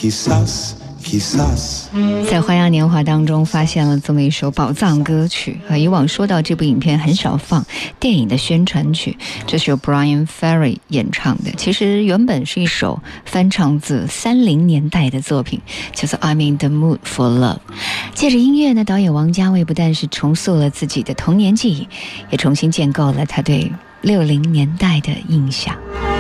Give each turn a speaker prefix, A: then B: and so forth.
A: 在花样年华当中发现了这么一首宝藏歌曲，以往说到这部影片很少放电影的宣传曲，这是由 Brian Ferry 演唱的，其实原本是一首翻唱自30年代的作品，叫做 I'm in the mood for love。 借着音乐呢，导演王家卫不但是重塑了自己的童年记忆，也重新建构了他对60年代的印象。